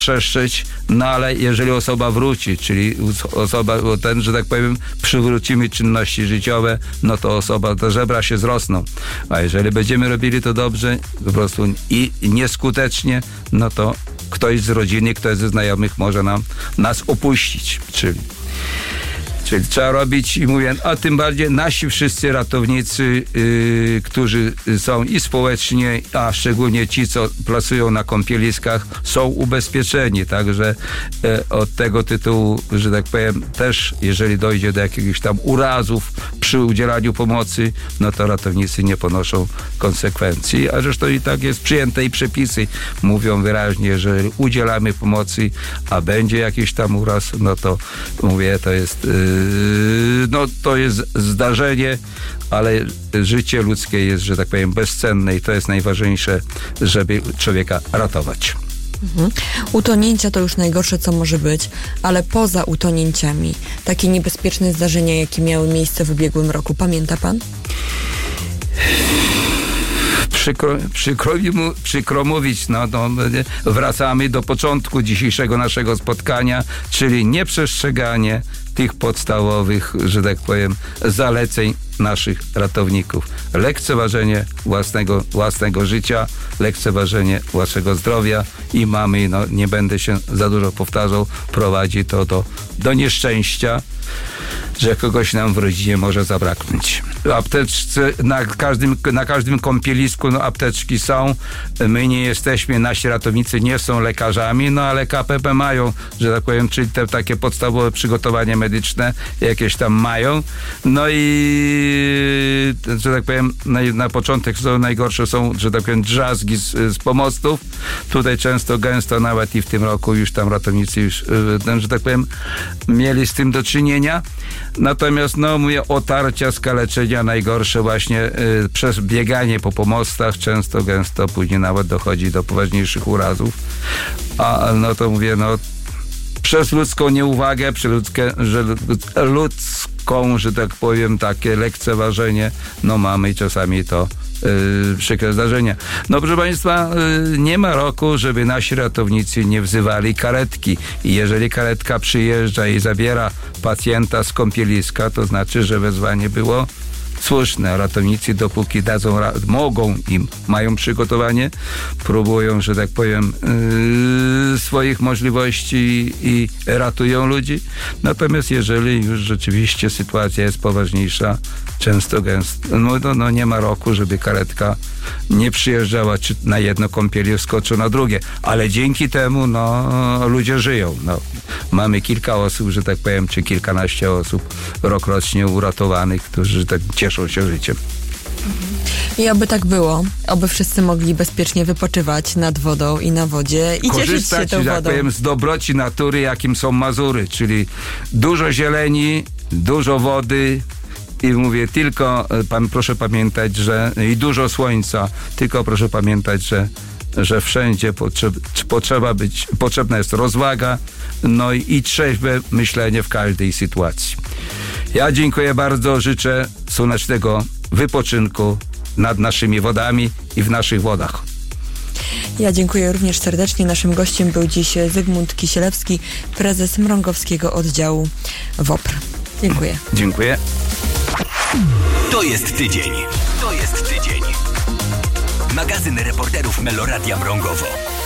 przestrzec, no ale jeżeli osoba wróci, czyli osoba, że tak powiem, przywrócimy czynności życiowe, no to te żebra się zrosną. A jeżeli będziemy robili to dobrze, po prostu i nieskutecznie, no to ktoś z rodziny, ktoś ze znajomych może nas opuścić, czyli trzeba robić, i mówię, a tym bardziej nasi wszyscy ratownicy, którzy są i społecznie, a szczególnie ci, co pracują na kąpieliskach, są ubezpieczeni. Także od tego tytułu, że tak powiem, też jeżeli dojdzie do jakichś tam urazów przy udzielaniu pomocy, no to ratownicy nie ponoszą konsekwencji. A zresztą i tak jest przyjęte i przepisy mówią wyraźnie, że udzielamy pomocy, a będzie jakiś tam uraz, no to mówię, to jest zdarzenie, ale życie ludzkie jest, że tak powiem, bezcenne i to jest najważniejsze, żeby człowieka ratować. Utonięcia to już najgorsze, co może być, ale poza utonięciami, takie niebezpieczne zdarzenia, jakie miały miejsce w ubiegłym roku, pamięta pan? Przykro mówić, wracamy do początku dzisiejszego naszego spotkania, czyli nieprzestrzeganie tych podstawowych, że tak powiem, zaleceń naszych ratowników. Lekceważenie własnego życia, lekceważenie własnego zdrowia i nie będę się za dużo powtarzał, prowadzi to do nieszczęścia, że kogoś nam w rodzinie może zabraknąć. Apteczce, na każdym kąpielisku apteczki są. My nie jesteśmy, nasi ratownicy nie są lekarzami, ale KPP mają, że tak powiem, czyli te takie podstawowe przygotowanie medyczne jakieś tam mają. No i, że tak powiem, na początek najgorsze są, że tak powiem, drzazgi z pomostów. Tutaj gęsto, nawet i w tym roku już tam ratownicy że tak powiem, mieli z tym do czynienia. Natomiast, mówię, otarcia, skaleczenia najgorsze właśnie przez bieganie po pomostach, gęsto później nawet dochodzi do poważniejszych urazów. A to mówię, przez ludzką nieuwagę, ludzką, że tak powiem, takie lekceważenie, mamy czasami to przykre zdarzenia. Proszę Państwa, nie ma roku, żeby nasi ratownicy nie wzywali karetki. I jeżeli karetka przyjeżdża i zabiera pacjenta z kąpieliska, to znaczy, że wezwanie było słuszne. Ratownicy dopóki mogą i mają przygotowanie, próbują, że tak powiem, swoich możliwości i ratują ludzi. Natomiast jeżeli już rzeczywiście sytuacja jest poważniejsza, gęsto, nie ma roku, żeby karetka nie przyjeżdżała czy na jedno kąpielisko, czy na drugie. Ale dzięki temu, ludzie żyją. Mamy kilka osób, że tak powiem, czy kilkanaście osób rokrocznie uratowanych, którzy tak cieszą się życiem. I oby tak było. Oby wszyscy mogli bezpiecznie wypoczywać nad wodą i na wodzie i cieszyć się tą wodą. Tak powiem, z dobroci natury, jakim są Mazury, czyli dużo zieleni, dużo wody i mówię, tylko proszę pamiętać, i dużo słońca, tylko proszę pamiętać, że wszędzie potrzebna jest rozwaga, i trzeźwe myślenie w każdej sytuacji. Ja dziękuję bardzo, życzę słonecznego wypoczynku nad naszymi wodami i w naszych wodach. Ja dziękuję również serdecznie. Naszym gościem był dziś Zygmunt Kisielewski, prezes Mrągowskiego Oddziału WOPR. Dziękuję. Dziękuję. To jest tydzień. Magazyn reporterów Meloradia Mrągowo.